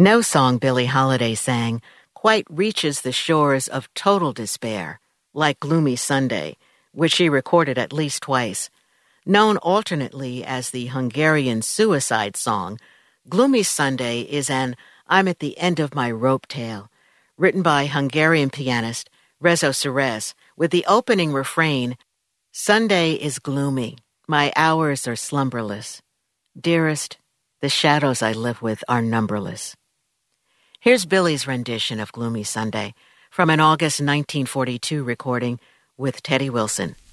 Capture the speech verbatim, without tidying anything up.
No song Billie Holiday sang quite reaches the shores of total despair, like Gloomy Sunday, which she recorded at least twice. Known alternately as the Hungarian suicide song, Gloomy Sunday is an I'm at the end of my rope tale, written by Hungarian pianist Rezo Serez, with the opening refrain, Sunday is gloomy, my hours are slumberless. Dearest, the shadows I live with are numberless. Here's Billie's rendition of Gloomy Sunday from an August nineteen forty-two recording with Teddy Wilson.